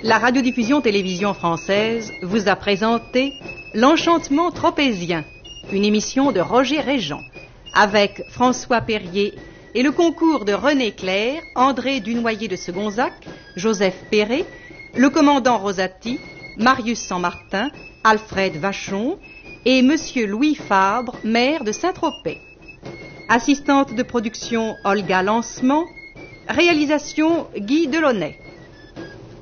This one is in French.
La radiodiffusion télévision française vous a présenté L'Enchantement tropézien, une émission de Roger Régent, avec François Perrier et le concours de René Clair, André Dunoyer de Segonzac, Joseph Perret, le commandant Rosati, Marius Saint-Martin, Alfred Vachon et Monsieur Louis Fabre, maire de Saint-Tropez. Assistante de production Olga Lancement, réalisation Guy Delaunay.